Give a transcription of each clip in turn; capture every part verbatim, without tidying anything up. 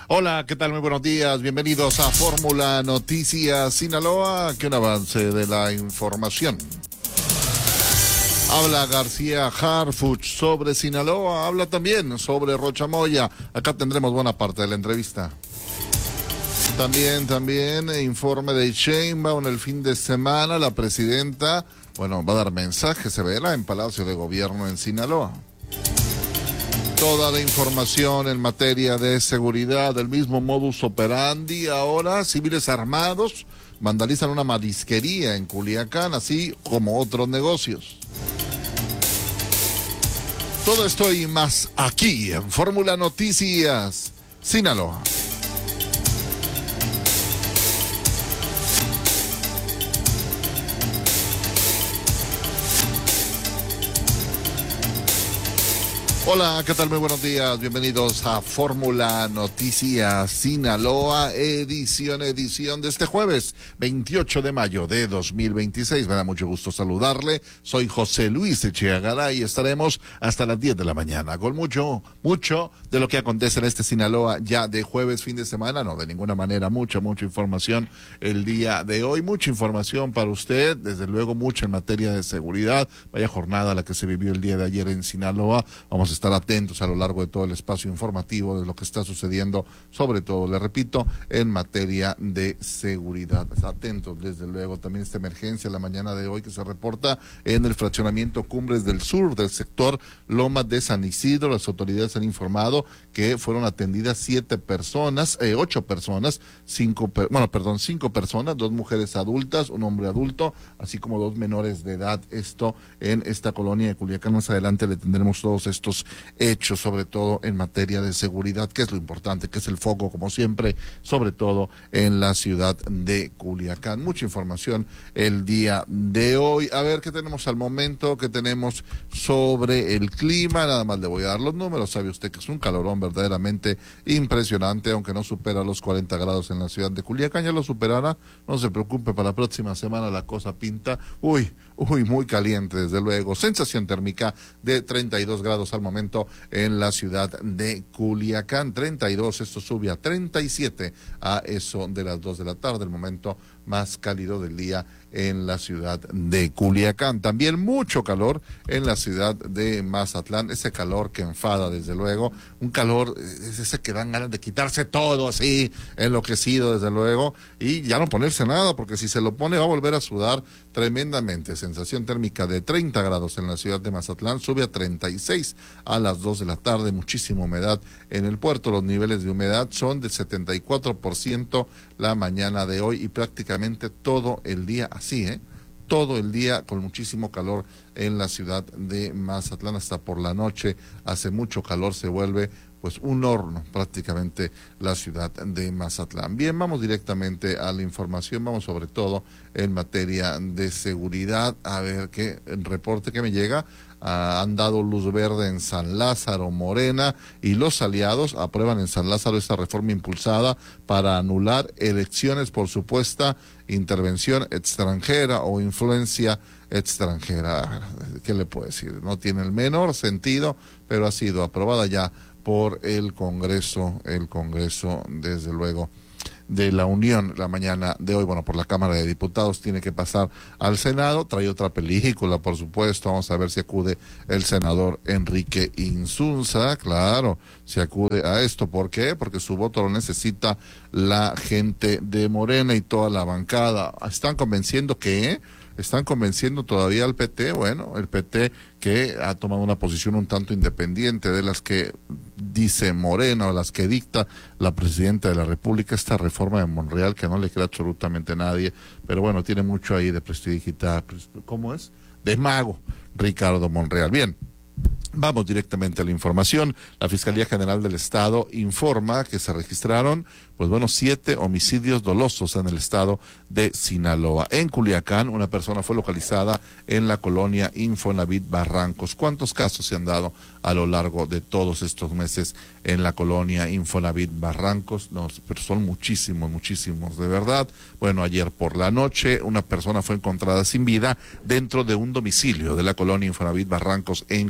Hola, ¿qué tal? Muy buenos días. Bienvenidos a Fórmula Noticias Sinaloa, que un avance de la información. Habla García Harfuch sobre Sinaloa, habla también sobre Rochamoya. Acá tendremos buena parte de la entrevista. También, también, informe de Sheinbaum el fin de semana. La presidenta, bueno, va a dar mensaje, se verá en Palacio de Gobierno en Sinaloa. Toda la información en materia de seguridad, del mismo modus operandi. Ahora, civiles armados vandalizan una marisquería en Culiacán, así como otros negocios. Todo esto y más aquí en Fórmula Noticias Sinaloa. Hola, ¿qué tal? Muy buenos días. Bienvenidos a Fórmula Noticias Sinaloa, edición, edición de este jueves, veintiocho de mayo de dos mil veintiséis. Me da mucho gusto saludarle. Soy José Luis Echeagaray y estaremos hasta las diez de la mañana con mucho, mucho de lo que acontece en este Sinaloa ya de jueves, fin de semana. No, de ninguna manera, mucha, mucha información el día de hoy. Mucha información para usted, desde luego mucha en materia de seguridad. Vaya jornada la que se vivió el día de ayer en Sinaloa. Vamos a estar atentos a lo largo de todo el espacio informativo de lo que está sucediendo, sobre todo, le repito, en materia de seguridad. Atentos, desde luego, también esta emergencia la mañana de hoy que se reporta en el fraccionamiento Cumbres del Sur del sector Lomas de San Isidro. Las autoridades han informado que fueron atendidas siete personas, eh, ocho personas, cinco, per, bueno, perdón, cinco personas, dos mujeres adultas, un hombre adulto, así como dos menores de edad. Esto en esta colonia de Culiacán. Más adelante le tendremos todos estos hechos, sobre todo en materia de seguridad, que es lo importante, que es el foco, como siempre, sobre todo en la ciudad de Culiacán. Mucha información el día de hoy. A ver qué tenemos al momento, qué tenemos sobre el clima. Nada más le voy a dar los números. Sabe usted que es un calorón verdaderamente impresionante, aunque no supera los cuarenta grados en la ciudad de Culiacán. Ya lo superará, no se preocupe, para la próxima semana la cosa pinta, uy, uy, muy caliente, desde luego. Sensación térmica de treinta y dos grados al momento en la ciudad de Culiacán, treinta y dos, esto sube a treinta y siete a eso de las dos de la tarde, el momento más cálido del día en la ciudad de Culiacán. También mucho calor en la ciudad de Mazatlán, ese calor que enfada, desde luego, un calor, es ese que dan ganas de quitarse todo así, enloquecido, desde luego, y ya no ponerse nada, porque si se lo pone va a volver a sudar tremendamente. Sensación térmica de treinta grados en la ciudad de Mazatlán, sube a treinta y seis a las dos de la tarde, muchísima humedad en el puerto, los niveles de humedad son de setenta y cuatro por ciento la mañana de hoy y prácticamente todo el día así, ¿eh? Todo el día con muchísimo calor en la ciudad de Mazatlán, hasta por la noche hace mucho calor, se vuelve pues un horno prácticamente la ciudad de Mazatlán. Bien, vamos directamente a la información, vamos sobre todo en materia de seguridad. A ver qué reporte que me llega. Uh, han dado luz verde en San Lázaro, Morena, y los aliados aprueban en San Lázaro esta reforma impulsada para anular elecciones por supuesta intervención extranjera o influencia extranjera. ¿Qué le puedo decir? No tiene el menor sentido, pero ha sido aprobada ya por el Congreso, el Congreso, desde luego, de la Unión la mañana de hoy. Bueno, por la Cámara de Diputados tiene que pasar al Senado, trae otra película, por supuesto. Vamos a ver si acude el senador Enrique Insunza, claro, si acude a esto. ¿Por qué? Porque su voto lo necesita la gente de Morena y toda la bancada. Están convenciendo que... ¿Están convenciendo todavía al P T? Bueno, el P T que ha tomado una posición un tanto independiente de las que dice Morena o las que dicta la presidenta de la República, esta reforma de Monreal que no le queda absolutamente a nadie, pero bueno, tiene mucho ahí de prestidigitar. ¿Cómo es? De mago, Ricardo Monreal. Bien. Vamos directamente a la información. La Fiscalía General del Estado informa que se registraron, pues bueno, siete homicidios dolosos en el estado de Sinaloa. En Culiacán, una persona fue localizada en la colonia Infonavit Barrancos. ¿Cuántos casos se han dado a lo largo de todos estos meses en la colonia Infonavit Barrancos? No, pero son muchísimos, muchísimos, de verdad. Bueno, ayer por la noche, una persona fue encontrada sin vida dentro de un domicilio de la colonia Infonavit Barrancos en Culiacán.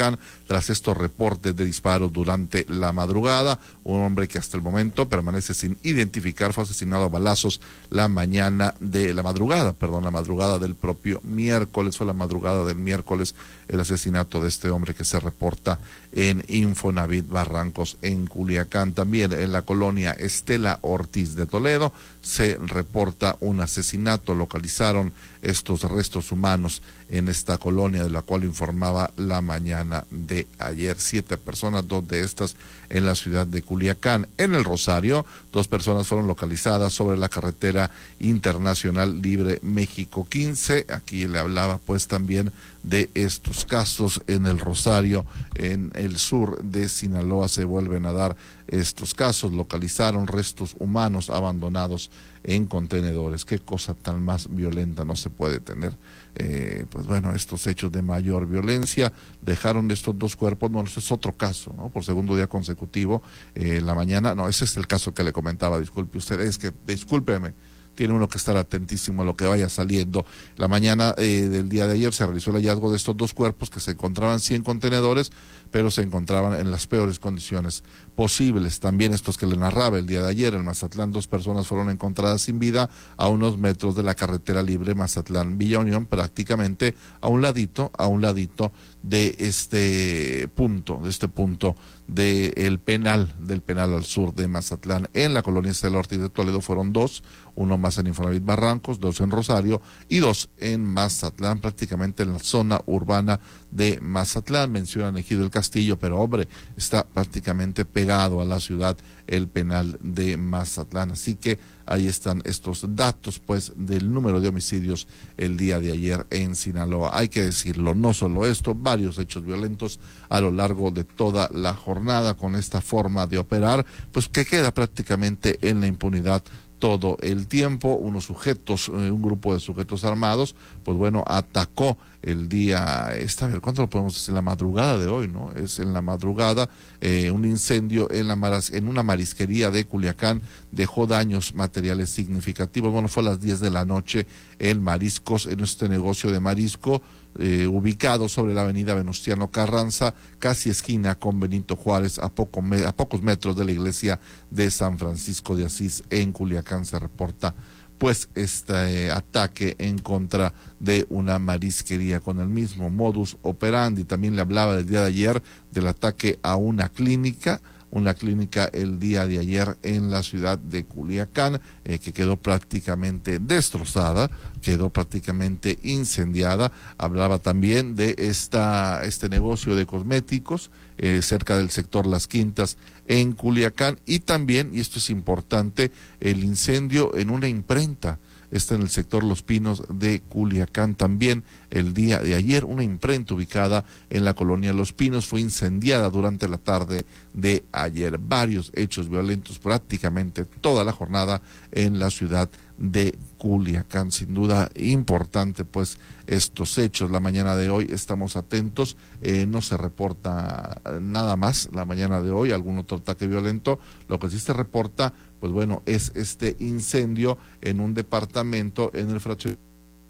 Culiacán tras estos reportes de disparos durante la madrugada. Un hombre que hasta el momento permanece sin identificar fue asesinado a balazos la mañana de la madrugada, perdón, la madrugada del propio miércoles, fue la madrugada del miércoles el asesinato de este hombre que se reporta en Infonavit Barrancos en Culiacán. También en la colonia Estela Ortiz de Toledo se reporta un asesinato. Localizaron estos restos humanos en esta colonia, de la cual informaba la mañana de ayer. Siete personas, dos de estas en la ciudad de Culiacán. En el Rosario, dos personas fueron localizadas sobre la carretera internacional Libre México quince. Aquí le hablaba pues también de estos casos en el Rosario, en el sur de Sinaloa se vuelven a dar estos casos. Localizaron restos humanos abandonados en contenedores. Qué cosa tan más violenta no se puede tener. Eh, pues bueno, estos hechos de mayor violencia dejaron estos dos cuerpos. Bueno, ese es otro caso, ¿no? Por segundo día consecutivo, eh, en la mañana, no, ese es el caso que le comentaba, disculpe usted, es que, discúlpeme, tiene uno que estar atentísimo a lo que vaya saliendo. La mañana eh, del día de ayer se realizó el hallazgo de estos dos cuerpos que se encontraban cien contenedores, pero se encontraban en las peores condiciones posibles. También estos que le narraba el día de ayer, en Mazatlán, dos personas fueron encontradas sin vida a unos metros de la carretera libre Mazatlán-Villa Unión, prácticamente a un ladito, a un ladito de este punto, de este punto del penal, del penal al sur de Mazatlán. En la colonia Estela Ortiz de Toledo fueron dos, uno más en Infonavit Barrancos, dos en Rosario y dos en Mazatlán, prácticamente en la zona urbana de Mazatlán. Mencionan Ejido del Castillo, pero hombre, está prácticamente pegado a la ciudad el penal de Mazatlán. Así que ahí están estos datos pues del número de homicidios el día de ayer en Sinaloa. Hay que decirlo, no solo esto, varios hechos violentos a lo largo de toda la jornada con esta forma de operar, pues que queda prácticamente en la impunidad todo el tiempo. Unos sujetos, eh, un grupo de sujetos armados, pues bueno, atacó el día, esta vez, ¿cuánto lo podemos decir? En la madrugada de hoy, ¿no? Es en la madrugada, eh, un incendio en, la maras, en una marisquería de Culiacán dejó daños materiales significativos. Bueno, fue a las diez de la noche en Mariscos, en este negocio de marisco, Eh, ubicado sobre la avenida Venustiano Carranza, casi esquina con Benito Juárez, a, poco me, a pocos metros de la iglesia de San Francisco de Asís en Culiacán. Se reporta pues este eh, ataque en contra de una marisquería con el mismo modus operandi. También le hablaba el día de ayer del ataque a una clínica, una clínica el día de ayer en la ciudad de Culiacán, eh, que quedó prácticamente destrozada, quedó prácticamente incendiada. Hablaba también de esta este negocio de cosméticos eh, cerca del sector Las Quintas en Culiacán, y también, y esto es importante, el incendio en una imprenta. Está en el sector Los Pinos de Culiacán también el día de ayer. Una imprenta ubicada en la colonia Los Pinos fue incendiada durante la tarde de ayer. Varios hechos violentos prácticamente toda la jornada en la ciudad de Culiacán. Sin duda importante pues estos hechos. La mañana de hoy estamos atentos, eh, no se reporta nada más la mañana de hoy, algún otro ataque violento. Lo que sí se reporta, pues bueno, es este incendio en un departamento en el fraccionamiento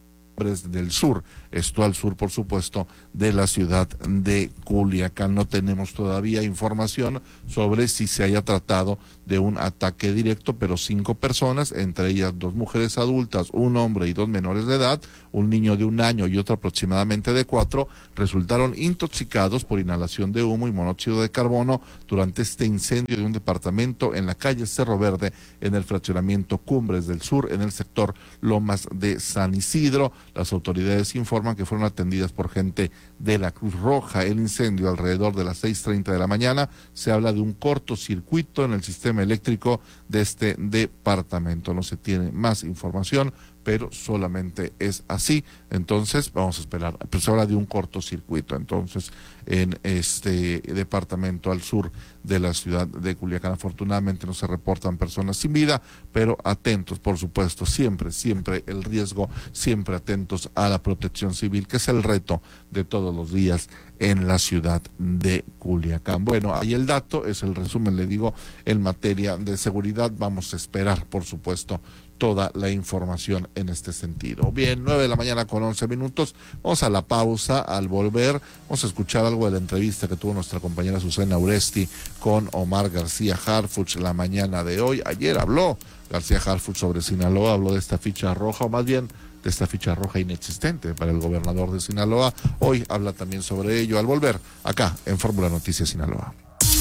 del sur, esto al sur por supuesto de la ciudad de Culiacán. No tenemos todavía información sobre si se haya tratado de un ataque directo, pero cinco personas, entre ellas dos mujeres adultas, un hombre y dos menores de edad, un niño de un año y otro aproximadamente de cuatro, resultaron intoxicados por inhalación de humo y monóxido de carbono durante este incendio de un departamento en la calle Cerro Verde, en el fraccionamiento Cumbres del Sur, en el sector Lomas de San Isidro. Las autoridades informan que fueron atendidas por gente de la Cruz Roja. El incendio alrededor de las seis treinta de la mañana. Se habla de un cortocircuito en el sistema eléctrico de este departamento. No se tiene más información, pero solamente es así. Entonces vamos a esperar. Pues se habla de un cortocircuito entonces en este departamento al sur de la ciudad de Culiacán. Afortunadamente no se reportan personas sin vida, pero atentos, por supuesto, siempre, siempre el riesgo, siempre atentos a la protección civil, que es el reto de todos los días en la ciudad de Culiacán. Bueno, ahí el dato, es el resumen, le digo, en materia de seguridad. Vamos a esperar, por supuesto, toda la información en este sentido. Bien, nueve de la mañana con once minutos. Vamos a la pausa. Al volver, vamos a escuchar algo de la entrevista que tuvo nuestra compañera Susana Uresti con Omar García Harfuch la mañana de hoy. Ayer habló García Harfuch sobre Sinaloa, habló de esta ficha roja, o más bien de esta ficha roja inexistente para el gobernador de Sinaloa. Hoy habla también sobre ello al volver acá en Fórmula Noticias Sinaloa.